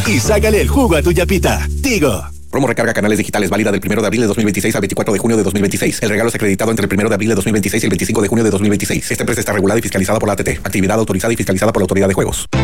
y sácale el jugo a tu yapita. Tigo. Promo recarga canales digitales válida del 1 de abril de 2026 al 24 de junio de 2026. El regalo es acreditado entre el 1 de abril de 2026 y el 25 de junio de 2026. Esta empresa está regulada y fiscalizada por la ATT. Actividad autorizada y fiscalizada por la Autoridad de Juegos.